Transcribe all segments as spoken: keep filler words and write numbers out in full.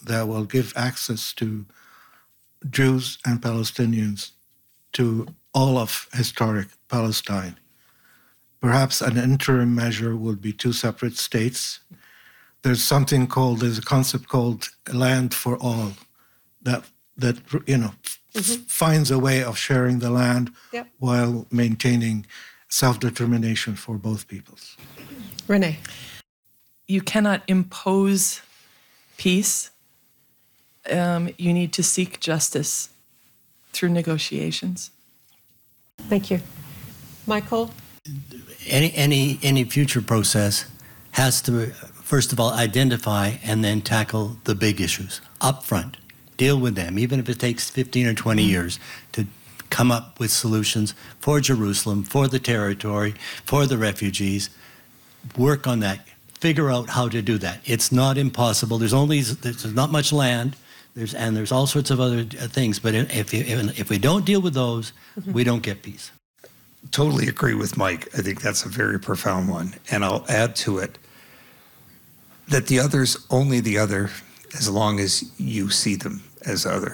that will give access to Jews and Palestinians to all of historic Palestine. Perhaps an interim measure would be two separate states. There's something called, there's a concept called land for all that, that you know, mm-hmm. f- finds a way of sharing the land yep. while maintaining self-determination for both peoples. Renee. You cannot impose peace. Um, you need to seek justice through negotiations. Thank you. Michael? Any, any, any future process has to, first of all, identify and then tackle the big issues up front. Deal with them, even if it takes fifteen or twenty mm-hmm. years to come up with solutions for Jerusalem, for the territory, for the refugees. Work on that. Figure out how to do that. It's not impossible. There's only there's not much land, there's and there's all sorts of other things. But if if, if we don't deal with those, mm-hmm. we don't get peace. Totally agree with Mike. I think that's a very profound one. And I'll add to it that the other's only the other as long as you see them as other.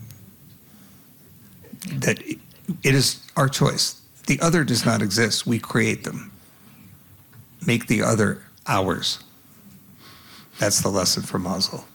That it is our choice. The other does not exist. We create them. Make the other ours. That's the lesson from Oslo.